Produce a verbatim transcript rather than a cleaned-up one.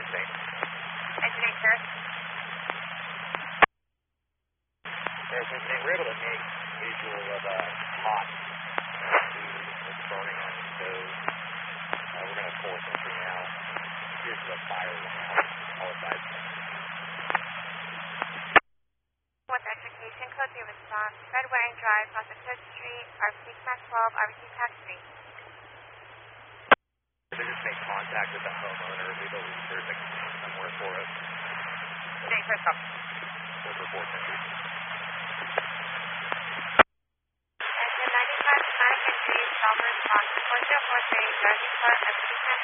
Interstate. Interstate, sir. There's a, they were able to make visual of a hot food that's burning on the stove. Uh, we're going to force entry now. Here's the fire on all sides. With education code, your response. Red Waring Drive, South of fifth Street, R B C Class twelve, R B C Tax Street. They just made contact with the homeowner. We believe there's a connection somewhere for us. Today, first call. We'll report entry. Engine ninety-five, Atlantic Entry, Salvers, Fox, four zero four three, Jersey Court, R B C Tax